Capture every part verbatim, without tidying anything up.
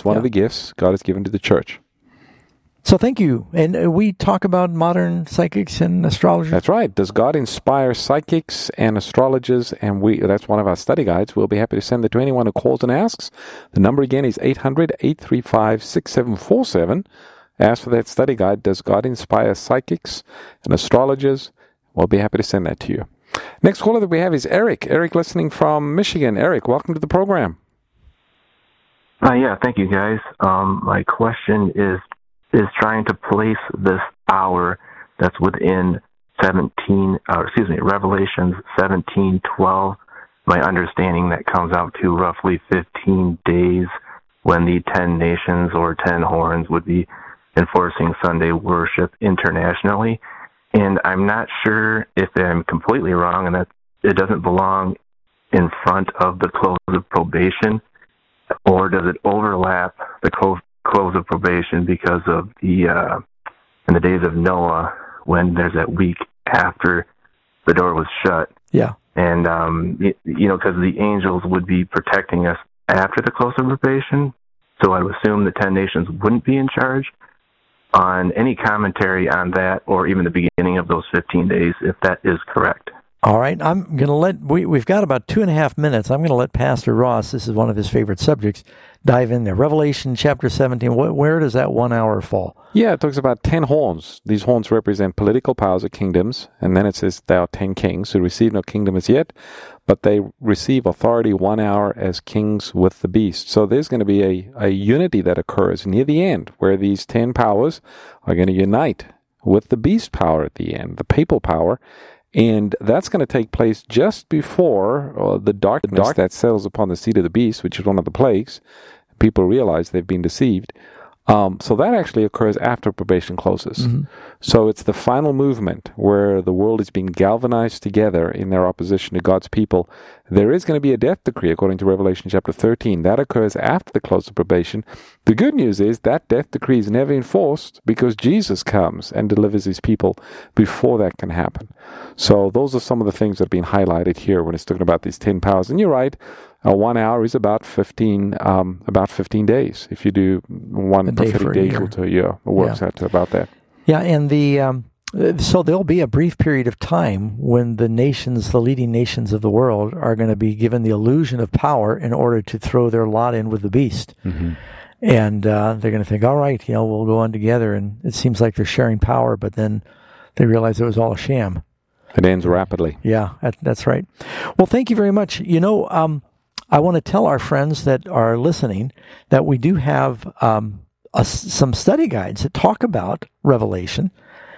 one yeah. of the gifts God has given to the church. So thank you. And uh, we talk about modern psychics and astrologers. That's right. Does God inspire psychics and astrologers? And we that's one of our study guides. We'll be happy to send it to anyone who calls and asks. The number again is eight hundred, eight three five, six seven four seven. Ask for that study guide. Does God inspire psychics and astrologers? We'll be happy to send that to you. Next caller that we have is Eric. Eric listening from Michigan. Eric, welcome to the program. Uh, yeah, thank you, guys. Um, my question is is trying to place this hour that's within seventeen, uh, excuse me, Revelations seventeen twelve. My understanding that comes out to roughly fifteen days when the ten nations or ten horns would be enforcing Sunday worship internationally. And I'm not sure if I'm completely wrong and that it doesn't belong in front of the close of probation, or does it overlap the close close of probation because of the uh, in the days of Noah when there's that week after the door was shut. Yeah. And, um, you, you know, because the angels would be protecting us after the close of probation, so I would assume the ten nations wouldn't be in charge. On any commentary on that, or even the beginning of those fifteen days, if that is correct. All right, I'm going to let, we, we've got about two and a half minutes. I'm going to let Pastor Ross, this is one of his favorite subjects, dive in there. Revelation chapter seventeen, wh- where does that one hour fall? Yeah, it talks about ten horns. These horns represent political powers or kingdoms, and then it says there are ten kings who receive no kingdom as yet, but they receive authority one hour as kings with the beast. So there's going to be a, a unity that occurs near the end, where these ten powers are going to unite with the beast power at the end, the papal power. And that's going to take place just before uh, the darkness dark that settles upon the seed of the beast, which is one of the plagues. People realize they've been deceived. Um, so that actually occurs after probation closes. Mm-hmm. So it's the final movement where the world is being galvanized together in their opposition to God's people. There is going to be a death decree according to Revelation chapter thirteen. That occurs after the close of probation. The good news is that death decree is never enforced because Jesus comes and delivers his people before that can happen. So those are some of the things that have been highlighted here when it's talking about these ten powers. And you're right. Uh, one hour is about fifteen, um, about fifteen days. If you do one prophetic day equal to a year, it works yeah. out to about that. Yeah, and the um, so there'll be a brief period of time when the nations, the leading nations of the world, are going to be given the illusion of power in order to throw their lot in with the beast. Mm-hmm. And uh, they're going to think, all right, you know, we'll go on together, and it seems like they're sharing power, but then they realize it was all a sham. It ends rapidly. Yeah, that, that's right. Well, thank you very much. You know, um, I want to tell our friends that are listening that we do have um, a, some study guides that talk about Revelation,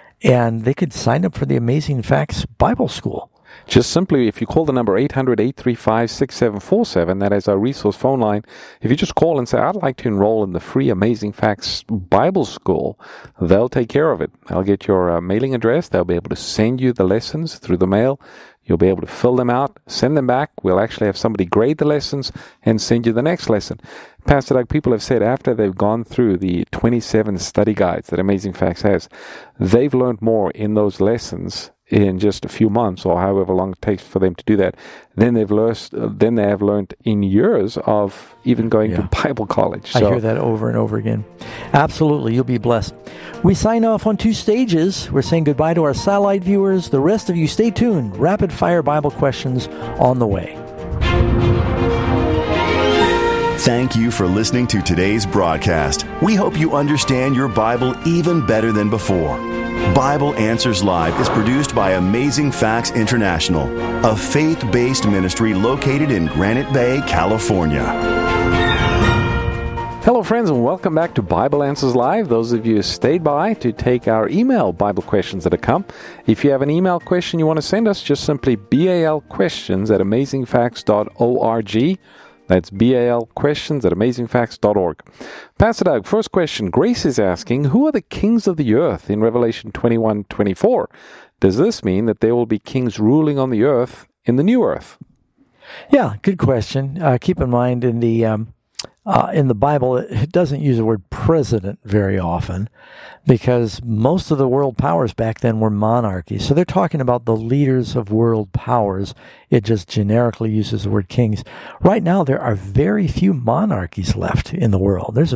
and they could sign up for the Amazing Facts Bible School. Just simply, if you call the number eight hundred, eight three five, six seven four seven, that is our resource phone line. If you just call and say, I'd like to enroll in the free Amazing Facts Bible School, they'll take care of it. They'll get your uh, mailing address. They'll be able to send you the lessons through the mail. You'll be able to fill them out, send them back. We'll actually have somebody grade the lessons and send you the next lesson. Pastor Doug, people have said after they've gone through the twenty-seven study guides that Amazing Facts has, they've learned more in those lessons in just a few months or however long it takes for them to do that. Then they've learned, then they have learned in years of even going yeah. to Bible college. I so, hear that over and over again. Absolutely, you'll be blessed. We sign off on two stages. We're saying goodbye to our satellite viewers. The rest of you, stay tuned. Rapid fire Bible questions on the way. Thank you for listening to today's broadcast. We hope you understand your Bible even better than before. Bible Answers Live is produced by Amazing Facts International, a faith-based ministry located in Granite Bay, California. Hello, friends, and welcome back to Bible Answers Live. Those of you who stayed by to take our email Bible questions that have come. If you have an email question you want to send us, just simply balquestions at amazing facts dot org. That's balquestions at amazing facts dot org. Pastor Doug, first question. Grace is asking, who are the kings of the earth in Revelation twenty-one twenty-four? Does this mean that there will be kings ruling on the earth in the new earth? Yeah, good question. Uh, keep in mind in the um, uh, in the Bible, it doesn't use the word president very often because most of the world powers back then were monarchies. So they're talking about the leaders of world powers. It just generically uses the word kings. Right now, there are very few monarchies left in the world. There's a